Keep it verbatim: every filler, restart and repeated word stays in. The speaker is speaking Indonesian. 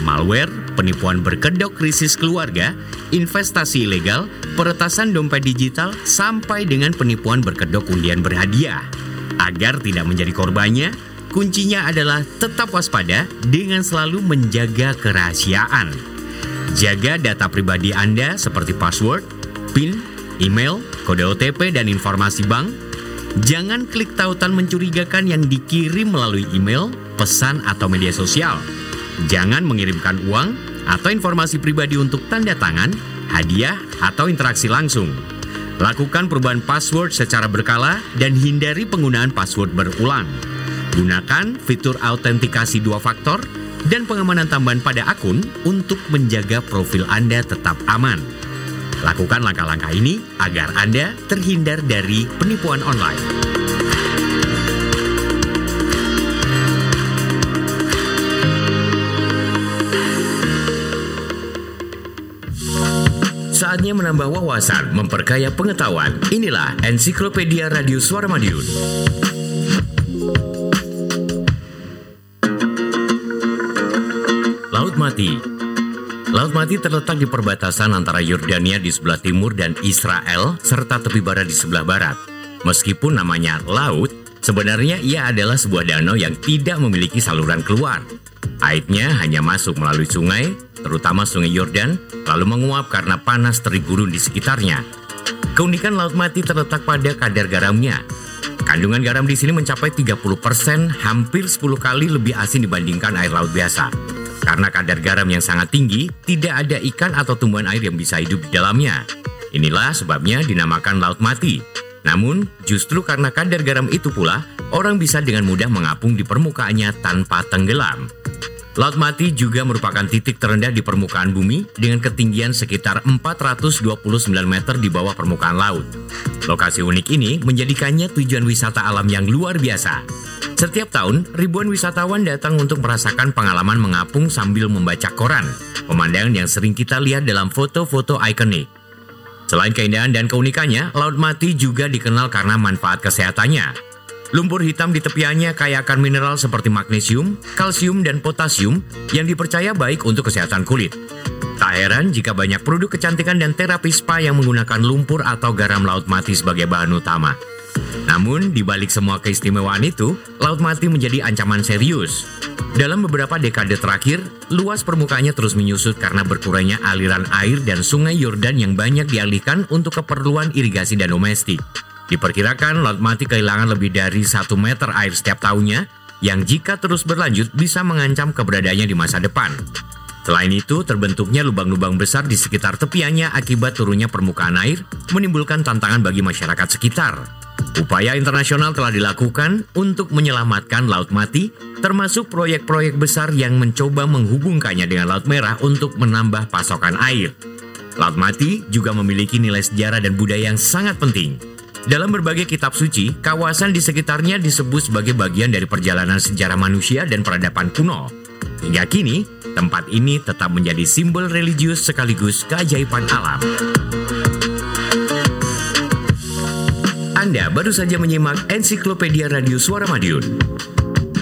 malware, penipuan berkedok krisis keluarga, investasi ilegal, peretasan dompet digital, sampai dengan penipuan berkedok undian berhadiah. Agar tidak menjadi korbannya, kuncinya adalah tetap waspada dengan selalu menjaga kerahasiaan. Jaga data pribadi Anda seperti password, PIN, email, kode O T P, dan informasi bank. Jangan klik tautan mencurigakan yang dikirim melalui email, pesan, atau media sosial. Jangan mengirimkan uang atau informasi pribadi untuk tanda tangan, hadiah, atau interaksi langsung. Lakukan perubahan password secara berkala dan hindari penggunaan password berulang. Gunakan fitur autentikasi dua faktor dan pengamanan tambahan pada akun untuk menjaga profil Anda tetap aman. Lakukan langkah-langkah ini agar Anda terhindar dari penipuan online. Saatnya menambah wawasan, memperkaya pengetahuan. Inilah Ensiklopedia Radio Suara Madiun. Laut Mati. Laut Mati terletak di perbatasan antara Yordania di sebelah timur dan Israel serta tepi barat di sebelah barat. Meskipun namanya laut, sebenarnya ia adalah sebuah danau yang tidak memiliki saluran keluar. Airnya hanya masuk melalui sungai, terutama sungai Yordan, lalu menguap karena panas terik gurun di sekitarnya. Keunikan Laut Mati terletak pada kadar garamnya. Kandungan garam di sini mencapai tiga puluh persen, hampir sepuluh kali lebih asin dibandingkan air laut biasa. Karena kadar garam yang sangat tinggi, tidak ada ikan atau tumbuhan air yang bisa hidup di dalamnya. Inilah sebabnya dinamakan Laut Mati. Namun, justru karena kadar garam itu pula, orang bisa dengan mudah mengapung di permukaannya tanpa tenggelam. Laut Mati juga merupakan titik terendah di permukaan bumi dengan ketinggian sekitar empat ratus dua puluh sembilan meter di bawah permukaan laut. Lokasi unik ini menjadikannya tujuan wisata alam yang luar biasa. Setiap tahun, ribuan wisatawan datang untuk merasakan pengalaman mengapung sambil membaca koran, pemandangan yang sering kita lihat dalam foto-foto ikonik. Selain keindahan dan keunikannya, Laut Mati juga dikenal karena manfaat kesehatannya. Lumpur hitam di tepiannya kaya akan mineral seperti magnesium, kalsium, dan potasium yang dipercaya baik untuk kesehatan kulit. Tak heran jika banyak produk kecantikan dan terapi spa yang menggunakan lumpur atau garam Laut Mati sebagai bahan utama. Namun, di balik semua keistimewaan itu, Laut Mati menjadi ancaman serius. Dalam beberapa dekade terakhir, luas permukaannya terus menyusut karena berkurangnya aliran air dan sungai Yordan yang banyak dialihkan untuk keperluan irigasi dan domestik. Diperkirakan Laut Mati kehilangan lebih dari satu meter air setiap tahunnya, yang jika terus berlanjut bisa mengancam keberadaannya di masa depan. Selain itu, terbentuknya lubang-lubang besar di sekitar tepiannya akibat turunnya permukaan air, menimbulkan tantangan bagi masyarakat sekitar. Upaya internasional telah dilakukan untuk menyelamatkan Laut Mati, termasuk proyek-proyek besar yang mencoba menghubungkannya dengan Laut Merah untuk menambah pasokan air. Laut Mati juga memiliki nilai sejarah dan budaya yang sangat penting. Dalam berbagai kitab suci, kawasan di sekitarnya disebut sebagai bagian dari perjalanan sejarah manusia dan peradaban kuno. Hingga kini, tempat ini tetap menjadi simbol religius sekaligus keajaiban alam. Anda baru saja menyimak Ensiklopedia Radio Suara Madiun.